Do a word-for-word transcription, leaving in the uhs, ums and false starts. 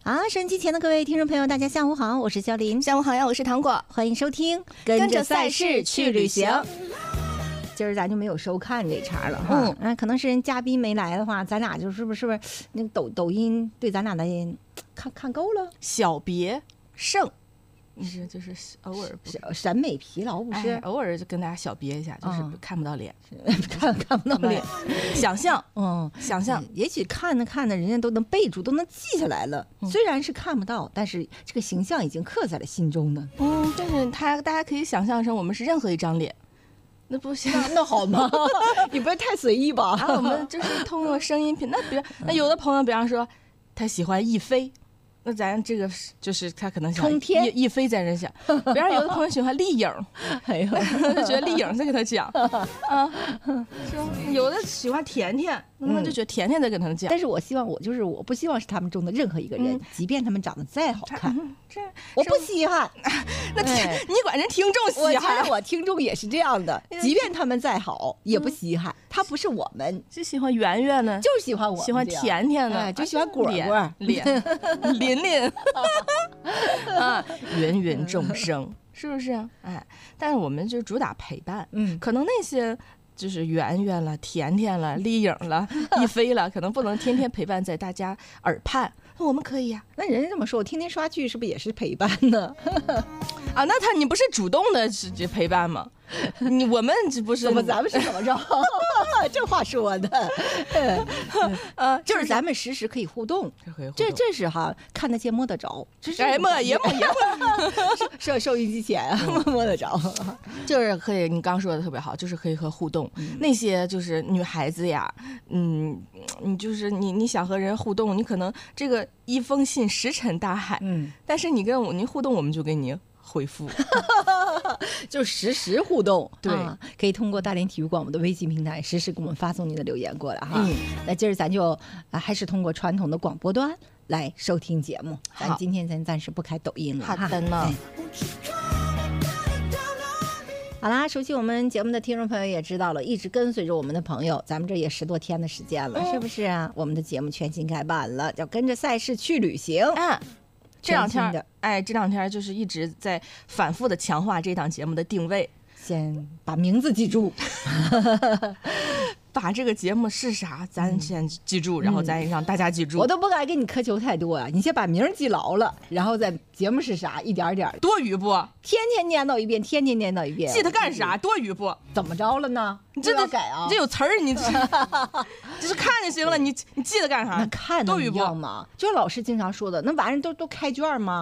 好，收音机前的各位听众朋友，大家下午好，我是肖林。 下午好呀，我是糖果， 欢迎收听跟着赛事去旅行。 今儿咱就没有收看这茬了哈，嗯，啊，可能是人嘉宾没来的话，咱俩就是不是不是那个抖抖音对咱俩的看看够了， 小别胜。你是就是偶尔不审美疲劳不是、哎、 偶尔就跟大家小别一下，就是看不到脸， 嗯、看看不到脸， 想象， 嗯， 想象， 也许看着看着人家都能备注，都能记下来了。嗯、虽然是看不到，但是这个形象已经刻在了心中呢。 嗯，但是他大家可以想象成我们是任何一张脸，那不行， 那好吗？你不会太随意吧？ 啊，我们就是通过声音品，那比那有的朋友，比方说他喜欢亦菲。那咱这个就是他可能想亦亦菲在这想，比方有的朋友喜欢丽颖， 哎呦， 就觉得丽颖在跟他讲啊，是吧？有的喜欢甜甜，那就觉得甜甜在跟他讲。 但是我希望我就是我不希望是他们中的任何一个人，嗯、即便他们长得再好看，嗯、这我不稀罕。 那哎、你管人听众稀罕？ 我觉得我听众也是这样的，即便他们再好也不稀罕。他不是我们， 就喜欢圆圆的， 就是喜欢我， 喜欢甜甜的， 哎、就喜欢果果脸脸。林林啊，芸芸众生，是不是？哎，但是我们就主打陪伴，嗯，可能那些就是圆圆了、甜甜了、丽颖了、亦菲了，可能不能天天陪伴在大家耳畔，我们可以呀、 啊。那人家这么说，我天天刷剧是不是也是陪伴呢？ 啊，那他你不是主动的这陪伴吗？你我们这不是怎么咱们是怎么着？这话说的，呃，就是咱们时时可以互动，这这是哈看得见摸得着， 哎摸也摸也摸， 收收音机前摸得着， 就是可以。你刚说的特别好，就是可以和互动。嗯、那些就是女孩子呀，嗯，你就是你你想和人互动，你可能这个一封信石沉大海，嗯，但是你跟我你互动，我们就给你回复， 就实时互动， 对、 啊，可以通过大连体育广播的微信平台实时给我们发送您的留言过来哈。嗯、那今儿咱就、啊、还是通过传统的广播端来收听节目，咱今天咱暂时不开抖音了哈。 好的呢。 哎好啦，熟悉我们节目的听众朋友也知道了，一直跟随着我们的朋友，咱们这也十多天的时间了，嗯、是不是啊？我们的节目全新改版了，叫跟着赛事去旅行。 嗯，这两天，哎，这两天就是一直在反复的强化这档节目的定位， 先把名字记住。 把这个节目是啥，咱先记住，嗯、然后咱让大家记住。 我都不敢给你苛求太多啊，你先把名儿记牢了，然后再节目是啥，一点点多余不？ 天天念叨一遍，天天念叨一遍， 记它干啥？多余不？ 怎么着了呢？ 你这要改啊？ 你这有词儿，你就是看就行了，你你记得干啥？ 那看多余不吗？就老师经常说的，那玩意儿都都开卷吗？